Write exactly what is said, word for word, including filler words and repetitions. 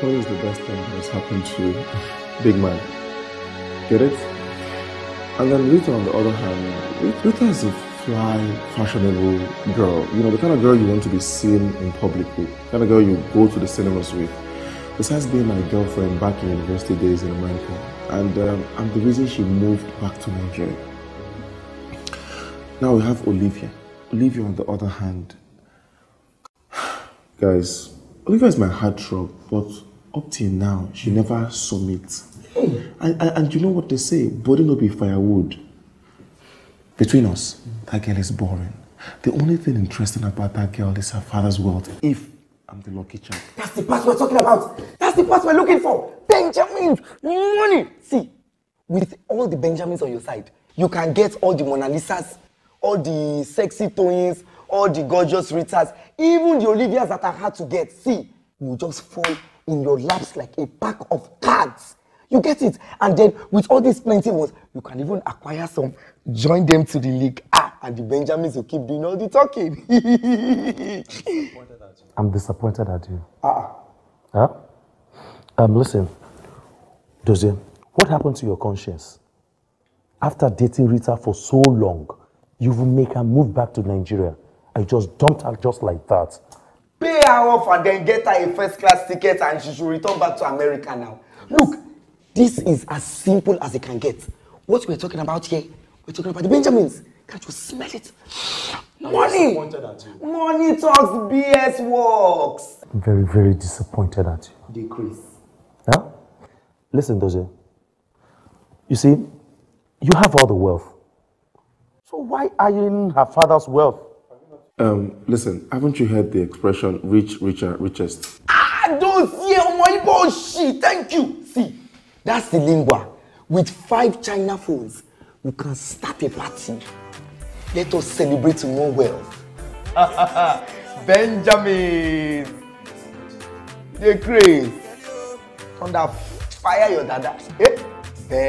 What is the best thing that has happened to you? Big man. Get it? And then Rita, on the other hand, Rita is a fly, fashionable girl. You know, the kind of girl you want to be seen in public with. The kind of girl you go to the cinemas with. Besides being my girlfriend back in university days in America. And um, I'm the reason she moved back to Nigeria. Now we have Olivia. Olivia, on the other hand. Guys, Olivia is my heartthrob, but up till now, she never submits. And, and, and you know what they say? Body no be firewood. Between us, that girl is boring. The only thing interesting about that girl is her father's wealth. If I'm the lucky child. That's the part we're talking about. That's the part we're looking for. Benjamins, money. See, with all the Benjamins on your side, you can get all the Mona Lisas, all the sexy twins, all the gorgeous Ritas, even the Olivias that are hard to get. See, you just fall in your laps like a pack of cards. You get it? And then with all these plenty ones, you can even acquire some, join them to the league. Ah, and the Benjamins will keep doing all the talking. I'm disappointed at you. Ah. Huh? Um, listen, Dozie, what happened to your conscience? After dating Rita for so long, you will make her move back to Nigeria. I just dumped her just like that. Pay her off and then get her a first class ticket and she should return back to America now. Look, this is as simple as it can get. What we're talking about here, we're talking about the Benjamins. Can't you smell it? Money! Money talks, B S works. I'm very, very disappointed at you. Decrease. Huh? Listen, Dozie. You see, you have all the wealth. So why are you in her father's wealth? Um, listen, haven't you heard the expression rich, richer, richest? Ah, don't see my bullshit. Thank you. See, that's the lingua. With five China phones, you can start a party. Let us celebrate more wealth. Benjamin, the craze. Thunder, fire your dada. Eh?